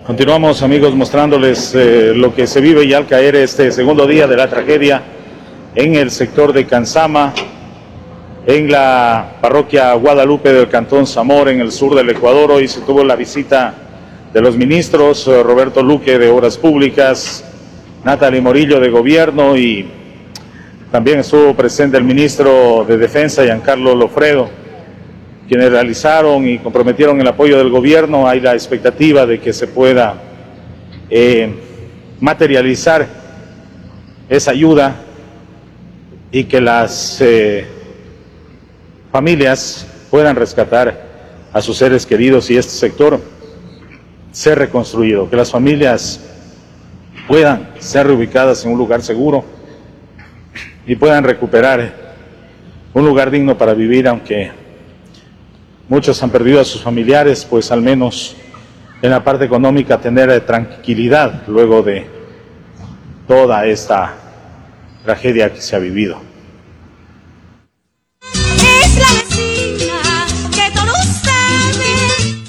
Continuamos, amigos, mostrándoles lo que se vive ya al caer este segundo día de la tragedia en el sector de Canzama, en la parroquia Guadalupe del Cantón Zamora, en el sur del Ecuador. Hoy se tuvo la visita de los ministros Roberto Luque de Obras Públicas, Natalie Morillo de Gobierno, y también estuvo presente el ministro de Defensa, Giancarlo Lofredo, quienes realizaron y comprometieron el apoyo del gobierno. Hay la expectativa de que se pueda materializar esa ayuda y que las familias puedan rescatar a sus seres queridos y este sector ser reconstruido, que las familias puedan ser reubicadas en un lugar seguro y puedan recuperar un lugar digno para vivir. Aunque muchos han perdido a sus familiares, pues al menos en la parte económica tener tranquilidad luego de toda esta tragedia que se ha vivido. Es la vecina que todos saben.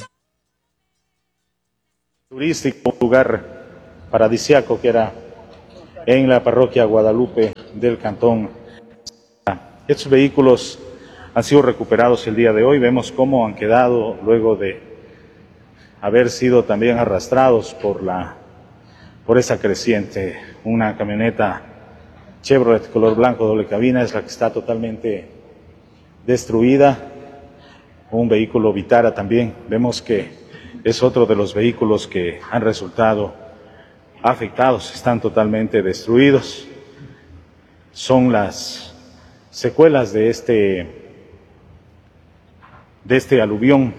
Turístico, un lugar paradisíaco que era en la parroquia Guadalupe del Cantón. Estos vehículos han sido recuperados el día de hoy. Vemos cómo han quedado luego de haber sido también arrastrados por esa creciente. Una camioneta Chevrolet color blanco doble cabina es la que está totalmente destruida. Un vehículo Vitara también. Vemos que es otro de los vehículos que han resultado afectados, están totalmente destruidos. Son las secuelas de este aluvión.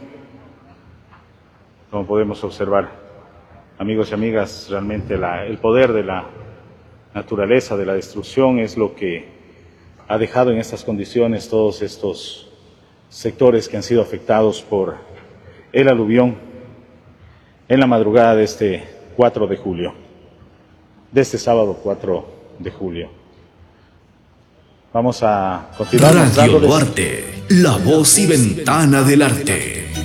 Como podemos observar, amigos y amigas, realmente el poder de la naturaleza, de la destrucción, es lo que ha dejado en estas condiciones todos estos sectores que han sido afectados por el aluvión en la madrugada de este 4 de julio, de este sábado 4 de julio. Vamos a continuar. Radio Duarte, la voz y ventana del arte.